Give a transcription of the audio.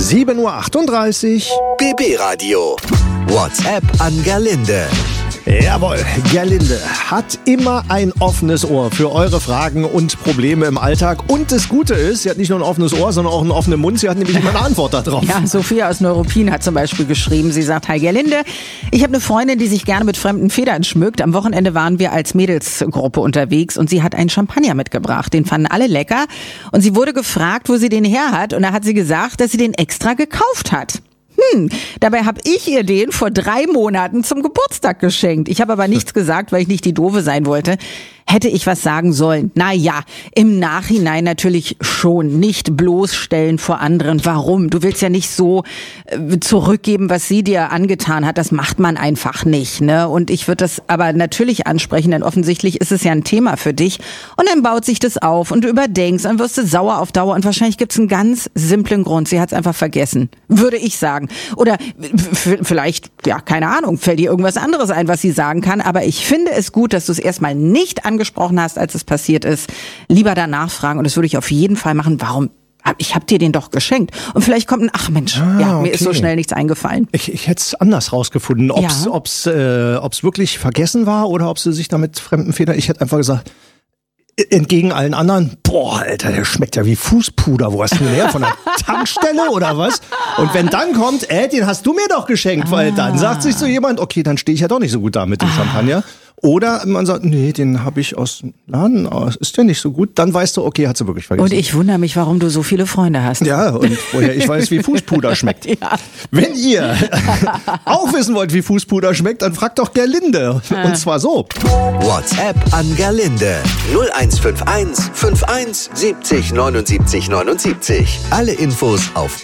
7:38 Uhr. BB Radio. WhatsApp an Gerlinde. Jawohl, Gerlinde hat immer ein offenes Ohr für eure Fragen und Probleme im Alltag. Und das Gute ist, sie hat nicht nur ein offenes Ohr, sondern auch einen offenen Mund. Sie hat nämlich immer eine Antwort darauf. Ja, Sophia aus Neuruppin hat zum Beispiel geschrieben, sie sagt, hi Gerlinde, ich habe eine Freundin, die sich gerne mit fremden Federn schmückt. Am Wochenende waren wir als Mädelsgruppe unterwegs und sie hat einen Champagner mitgebracht. Den fanden alle lecker und sie wurde gefragt, wo sie den her hat. Und da hat sie gesagt, dass sie den extra gekauft hat. Dabei habe ich ihr den vor 3 Monaten zum Geburtstag geschenkt. Ich habe aber nichts gesagt, weil ich nicht die Doofe sein wollte. Hätte ich was sagen sollen? Naja, im Nachhinein natürlich schon. Nicht bloßstellen vor anderen. Warum? Du willst ja nicht so zurückgeben, was sie dir angetan hat. Das macht man einfach nicht, ne? Und ich würde das aber natürlich ansprechen, denn offensichtlich ist es ja ein Thema für dich. Und dann baut sich das auf und du überdenkst und wirst du sauer auf Dauer. Und wahrscheinlich gibt es einen ganz simplen Grund. Sie hat es einfach vergessen, würde ich sagen. Oder vielleicht, ja, keine Ahnung, fällt dir irgendwas anderes ein, was sie sagen kann. Aber ich finde es gut, dass du es erstmal nicht angesprochen hast, als es passiert ist. Lieber danach fragen. Und das würde ich auf jeden Fall machen. Warum? Ich habe dir den doch geschenkt. Und vielleicht kommt ach Mensch, mir ist so schnell nichts eingefallen. Ich hätte es anders rausgefunden, ob's wirklich vergessen war oder ob sie sich da mit fremden Federn... Ich hätte einfach gesagt... Entgegen allen anderen, boah, Alter, der schmeckt ja wie Fußpuder. Wo hast du den her? Von der Tankstelle oder was? Und wenn dann kommt, den hast du mir doch geschenkt, weil dann sagt sich so jemand, okay, dann stehe ich ja doch nicht so gut da mit dem Champagner. Oder man sagt, nee, den habe ich aus dem Laden, ist der nicht so gut. Dann weißt du, okay, hat sie wirklich vergessen. Und ich wundere mich, warum du so viele Freunde hast. Ja, und woher ich weiß, wie Fußpuder schmeckt. Ja. Wenn ihr auch wissen wollt, wie Fußpuder schmeckt, dann fragt doch Gerlinde. Und zwar so. WhatsApp an Gerlinde. 0151 51 70 79 79. Alle Infos auf